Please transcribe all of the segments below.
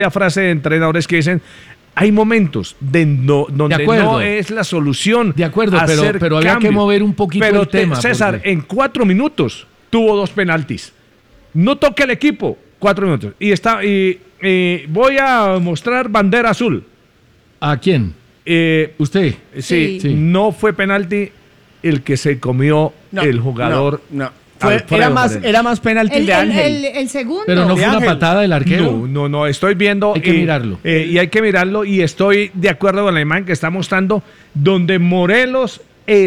frase de entrenadores que dicen, hay momentos donde no es la solución. De acuerdo, pero había que mover un poquito el tema. César, porque en 4 minutos tuvo 2 penaltis. No toque el equipo, 4 minutos. Y voy a mostrar bandera azul. ¿A quién? ¿Usted? Sí, no fue penalti el que se comió el jugador. No. Era más penalti el de Ángel. El segundo. Pero no fue una patada del arquero. No, estoy viendo. Hay que mirarlo. Y hay que mirarlo, y estoy de acuerdo con la imagen que está mostrando, donde Morelos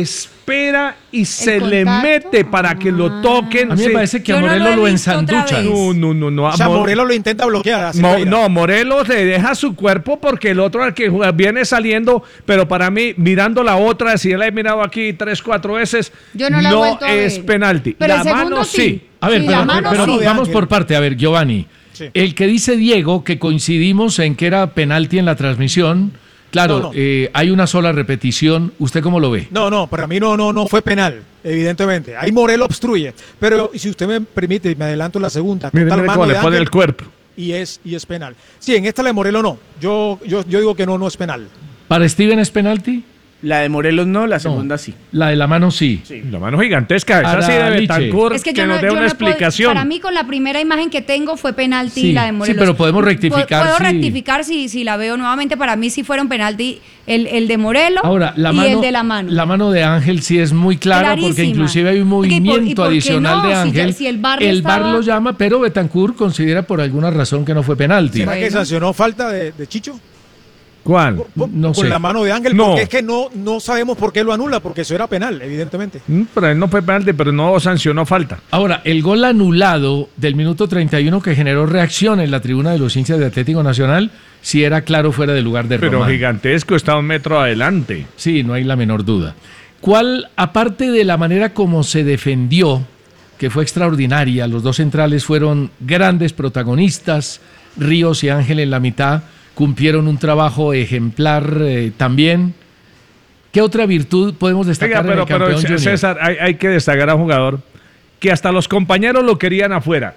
espera y se le mete para que lo toquen. A mí me parece que a Morelos lo ensanducha. No. O sea, Morelos lo intenta bloquear. Morelos le deja su cuerpo porque el otro al que viene saliendo, pero para mí, mirando la otra, si la he mirado aquí 3-4 veces, no es penalti. Pero la mano sí. A ver, pero vamos por parte. A ver, Giovanni. Sí. El que dice Diego, que coincidimos en que era penalti en la transmisión. Claro, hay una sola repetición. ¿Usted cómo lo ve? No, para mí no fue penal, evidentemente. Ahí Morelos obstruye. Pero si usted me permite, me adelanto la segunda. Mire cómo le pone el cuerpo. Y es penal. Sí, en esta la de Morelos no. Yo digo que no es penal. ¿Para Steven es penalti? La de Morelos no, la segunda sí. La de la mano sí. La mano gigantesca, esa sí de Betancur, que nos dé una explicación. Para mí, con la primera imagen que tengo fue penalti la de Morelos. Sí, pero podemos rectificar. Puedo rectificar si la veo nuevamente. Para mí sí fueron penalti el de Morelos y el de la mano. La mano de Ángel sí es muy clara, clarísima, porque inclusive hay un movimiento adicional de Ángel. Si el VAR lo llama, pero Betancur considera por alguna razón que no fue penalti. ¿Será que sancionó falta de Chicho? ¿Cuál? No sé. Con la mano de Ángel, porque es que no sabemos por qué lo anula, porque eso era penal, evidentemente. Pero él no fue penalti, pero no sancionó falta. Ahora, el gol anulado del minuto 31 que generó reacción en la tribuna de los hinchas de Atlético Nacional, sí era claro fuera de lugar de Román. Pero gigantesco, está 1 metro adelante. Sí, no hay la menor duda. ¿Cuál, aparte de la manera como se defendió, que fue extraordinaria, los dos centrales fueron grandes protagonistas, Ríos y Ángel en la mitad, cumplieron un trabajo ejemplar también. ¿Qué otra virtud podemos destacar en el campeón junior? César, hay que destacar a un jugador que hasta los compañeros lo querían afuera,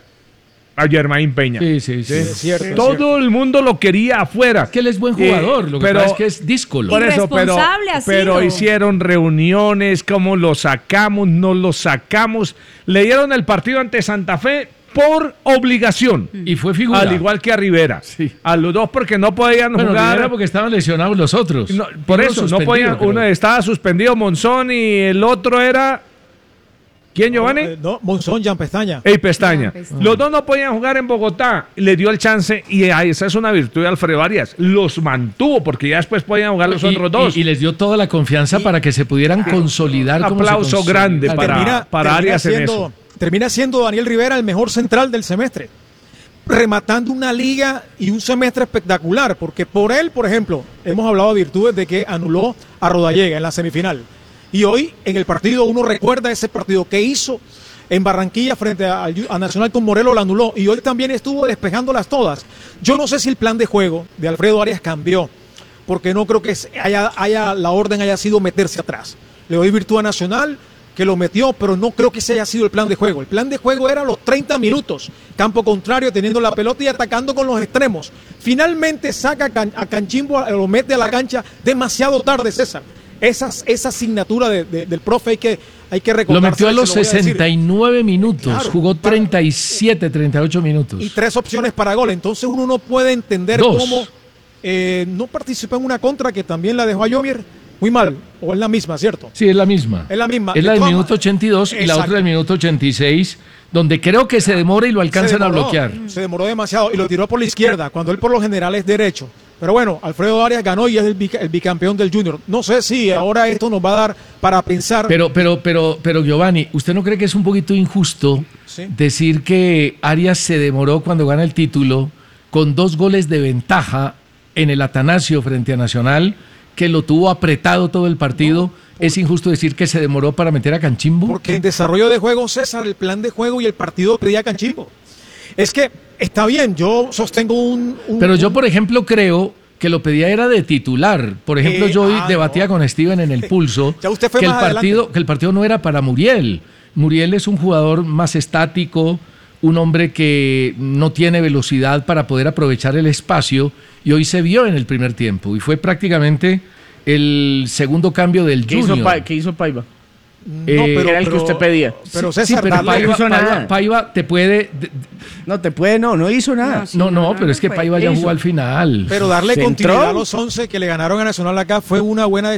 a Germain Peña. Sí. Es cierto. Todo el mundo lo quería afuera. Es que él es buen jugador, lo que pasa es que es díscolo. Por eso, pero hicieron reuniones, cómo lo sacamos, no lo sacamos. Le dieron el partido ante Santa Fe por obligación. Y fue figura. Al igual que a Rivera. Sí. A los dos porque no podían jugar. Rivera porque estaban lesionados los otros. No, por eso, no podían. Uno estaba suspendido, Monzón, y el otro era... ¿Quién, Giovanni? Monzón, Jan Pestaña. Pestaña. Los dos no podían jugar en Bogotá. Le dio el chance y esa es una virtud de Alfredo Arias. Los mantuvo porque ya después podían jugar los otros dos. Y les dio toda la confianza para que se pudieran consolidar. Un aplauso grande para Arias en eso. Termina siendo Daniel Rivera el mejor central del semestre, rematando una liga y un semestre espectacular, porque por él, por ejemplo, hemos hablado de virtudes de que anuló a Rodallega en la semifinal. Y hoy, en el partido, uno recuerda ese partido que hizo en Barranquilla frente a Nacional con Morelos, la anuló. Y hoy también estuvo despejándolas todas. Yo no sé si el plan de juego de Alfredo Arias cambió, porque no creo que la orden haya sido meterse atrás. Le doy virtud a Nacional, que lo metió, pero no creo que ese haya sido el plan de juego. El plan de juego era los 30 minutos, campo contrario, teniendo la pelota y atacando con los extremos. Finalmente saca a Canchimbo, lo mete a la cancha demasiado tarde, César. Esa asignatura del profe hay que recordar. Lo metió a los 69 minutos, claro, jugó 37, 38 minutos. Y 3 opciones para gol, entonces uno no puede entender cómo no participó en una contra que también la dejó a Llovier. Muy mal, o es la misma, ¿cierto? Sí, es la misma. Es la misma. Es la del minuto 82 y la otra del minuto 86, donde creo que se demora y lo alcanzan a bloquear. Se demoró demasiado y lo tiró por la izquierda, cuando él por lo general es derecho. Pero bueno, Alfredo Arias ganó y es el bicampeón del Junior. No sé si ahora esto nos va a dar para pensar. Pero Giovanni, ¿usted no cree que es un poquito injusto decir que Arias se demoró cuando gana el título con 2 goles de ventaja en el Atanasio frente a Nacional, que lo tuvo apretado todo el partido? ¿Es injusto decir que se demoró para meter a Canchimbo? Porque en desarrollo de juego, César, el plan de juego y el partido pedía a Canchimbo. Es que está bien, yo sostengo Pero yo, por ejemplo, creo que lo pedía era de titular. Por ejemplo, yo debatía con Steven en el Pulso que el partido no era para Muriel. Muriel es un jugador más estático, un hombre que no tiene velocidad para poder aprovechar el espacio, y hoy se vio en el primer tiempo, y fue prácticamente el segundo cambio del Junior. ¿Qué hizo Paiva? Era el que usted pedía. Pero César, Paiva te puede... no hizo nada. No, pero es que Paiva ya jugó al final. Pero darle continuidad a los 11 que le ganaron a Nacional acá fue una buena